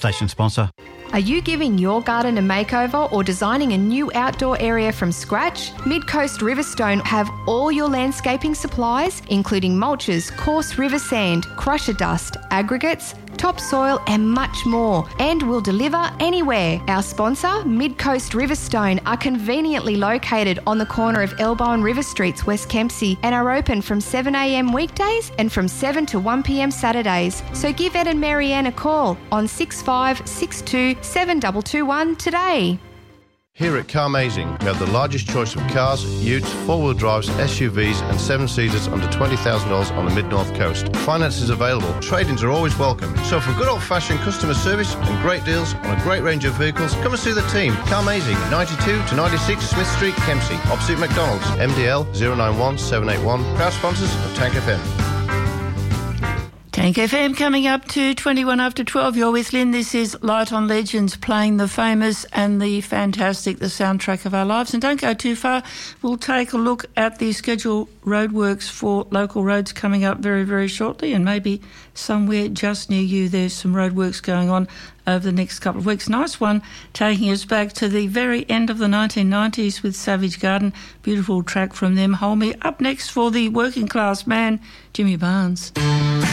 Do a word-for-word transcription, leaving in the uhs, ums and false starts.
station sponsor. Are you giving your garden a makeover or designing a new outdoor area from scratch? Mid-Coast Riverstone have all your landscaping supplies, including mulches, coarse river sand, crusher dust, aggregates, topsoil and much more, and will deliver anywhere. Our sponsor, Mid-Coast Riverstone, are conveniently located on the corner of Elbow and River Streets, West Kempsey, and are open from seven a m weekdays and from seven to one p m Saturdays. So give Ed and Marianne a call on six five six two seven two two one today. Here at Carmazing, we have the largest choice of cars, utes, four-wheel drives, S U Vs and seven-seaters under twenty thousand dollars on the Mid-North Coast. Finance is available. Trade-ins are always welcome. So for good old-fashioned customer service and great deals on a great range of vehicles, come and see the team. Carmazing, ninety-two to ninety-six Smith Street, Kempsey, opposite McDonald's. M D L zero nine one seven eight one. Proud sponsors of Tank F M. Tank F M coming up to twenty-one after twelve. You're with Lynn. This is Light on Legends, playing the famous and the fantastic, the soundtrack of our lives. And don't go too far. We'll take a look at the scheduled roadworks for local roads coming up very, very shortly, and maybe somewhere just near you there's some roadworks going on over the next couple of weeks. Nice one, taking us back to the very end of the nineteen nineties with Savage Garden. Beautiful track from them. Hold Me. Up next for the working class man, Jimmy Barnes.